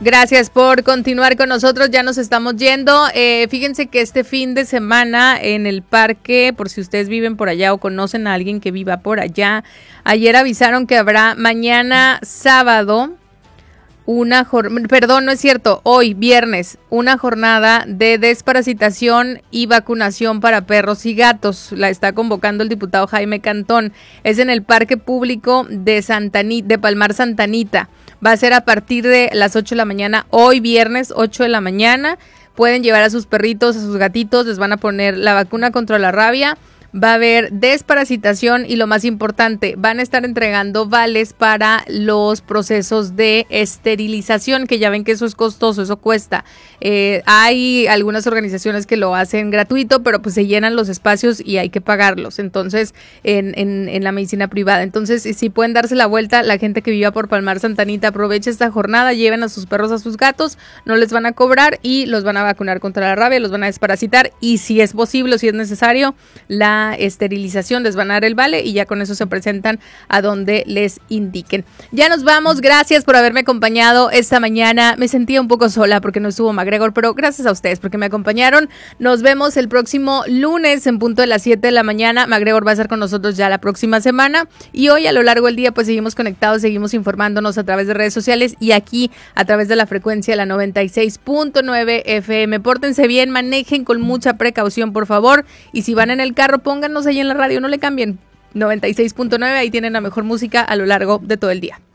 Gracias por continuar con nosotros, ya nos estamos yendo. Fíjense que este fin de semana en el parque, por si ustedes viven por allá o conocen a alguien que viva por allá, ayer avisaron que habrá mañana sábado hoy viernes, una jornada de desparasitación y vacunación para perros y gatos. La está convocando el diputado Jaime Cantón. Es en el Parque Público de Palmar Santa Anita. Va a ser a partir de las 8 de la mañana, hoy viernes, 8 de la mañana. Pueden llevar a sus perritos, a sus gatitos, les van a poner la vacuna contra la rabia. Va a haber desparasitación y lo más importante, van a estar entregando vales para los procesos de esterilización, que ya ven que eso es costoso, eso cuesta. Hay algunas organizaciones que lo hacen gratuito, pero pues se llenan los espacios y hay que pagarlos, entonces, en la medicina privada. Entonces, si pueden darse la vuelta, la gente que viva por Palmar Santa Anita, aproveche esta jornada, lleven a sus perros, a sus gatos, no les van a cobrar y los van a vacunar contra la rabia, los van a desparasitar y si es posible o si es necesario, la esterilización, les van a dar el vale y ya con eso se presentan a donde les indiquen. Ya nos vamos, gracias por haberme acompañado esta mañana. Me sentía un poco sola porque no estuvo MacGregor, pero gracias a ustedes porque me acompañaron. Nos vemos el próximo lunes en punto de las 7 de la mañana. MacGregor va a estar con nosotros ya la próxima semana y hoy a lo largo del día pues seguimos conectados, seguimos informándonos a través de redes sociales y aquí a través de la frecuencia de la 96.9 FM. Pórtense bien, manejen con mucha precaución, por favor, y si van en el carro, pónganos ahí en la radio, no le cambien. 96.9, ahí tienen la mejor música a lo largo de todo el día.